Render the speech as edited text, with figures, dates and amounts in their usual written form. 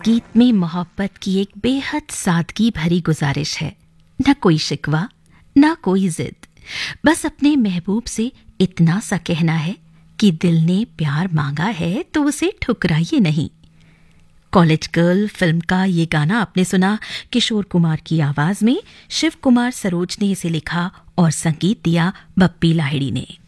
गीत में मोहब्बत की एक बेहद सादगी भरी गुजारिश है। न कोई शिकवा, न कोई जिद, बस अपने महबूब से इतना सा कहना है कि दिल ने प्यार मांगा है तो उसे ठुकराइए नहीं। कॉलेज गर्ल फिल्म का ये गाना आपने सुना किशोर कुमार की आवाज में। शिव कुमार सरोज ने इसे लिखा और संगीत दिया बप्पी लाहिड़ी ने।